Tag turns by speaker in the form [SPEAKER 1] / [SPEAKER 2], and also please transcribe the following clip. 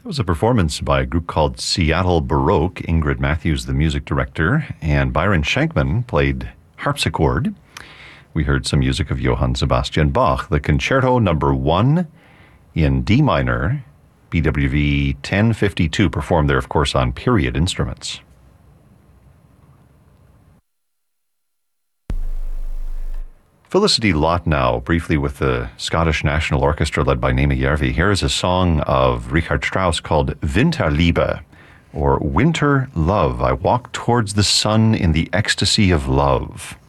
[SPEAKER 1] It was a performance by a group called Seattle Baroque. Ingrid Matthews, the music director, and Byron Shankman played harpsichord. We heard some music of Johann Sebastian Bach, the Concerto Number 1 in D minor, BWV 1052, performed there, of course, on period instruments. Felicity Lott now, briefly with the Scottish National Orchestra led by Naima Järvi. Here is a song of Richard Strauss called Winterliebe, or Winter Love. I walk towards the sun in the ecstasy of love.